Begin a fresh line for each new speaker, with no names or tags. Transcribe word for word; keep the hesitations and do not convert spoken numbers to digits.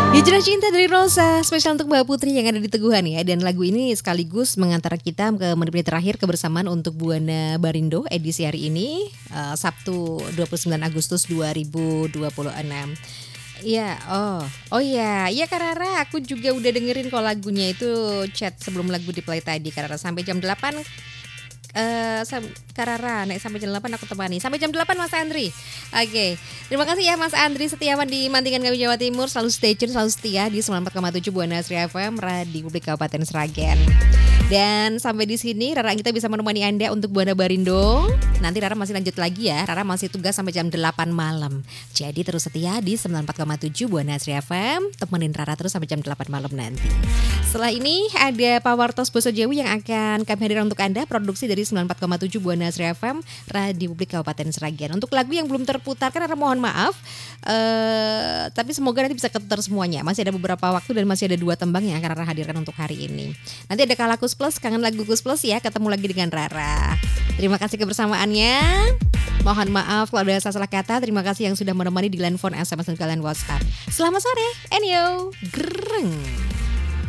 Hijrah Cinta dari Rosa, spesial untuk Mbak Putri yang ada di Teguhan ya. Dan lagu ini sekaligus mengantar kita ke menit-menit terakhir kebersamaan untuk Buana Barindo edisi hari ini, uh, Sabtu dua puluh sembilan Agustus dua ribu dua puluh enam. Iya, oh, oh iya, iya Kak Rara, aku juga udah dengerin kok lagunya itu chat sebelum lagu di play tadi Kak Rara sampai jam delapan. Eh, uh, Karara naik sampai jam delapan aku temani. Sampai jam delapan Mas Andri. Oke. Okay. Terima kasih ya Mas Andri Setiawan di Mantingan Kami Jawa Timur, selalu stay tune, selalu setia di sembilan puluh empat koma tujuh Buana Asri F M, Radio Publik Kabupaten Sragen. Dan sampai di sini Rara kita bisa menemani Anda untuk Buana Barindo. Nanti Rara masih lanjut lagi ya. Rara masih tugas sampai jam delapan malam. Jadi terus setia di sembilan puluh empat koma tujuh Buana Asri F M, temenin Rara terus sampai jam delapan malam nanti. Setelah ini ada Pak Wartos Boso Jawi yang akan kami hadirkan untuk Anda, produksi dari sembilan puluh empat koma tujuh Buana Asri F M, Radio Publik Kabupaten Sragen. Untuk lagu yang belum terputar kan Rara mohon maaf, uh, tapi semoga nanti bisa keputar semuanya. Masih ada beberapa waktu dan masih ada dua tembang yang akan Rara hadirkan untuk hari ini. Nanti ada Kalakus Plus, kangen lagu Kus Plus ya, ketemu lagi dengan Rara. Terima kasih kebersamaannya. Mohon maaf kalau ada salah kata. Terima kasih yang sudah menemani di line phone, S M S dan kalian WhatsApp. Selamat sore, Enyo. Greng.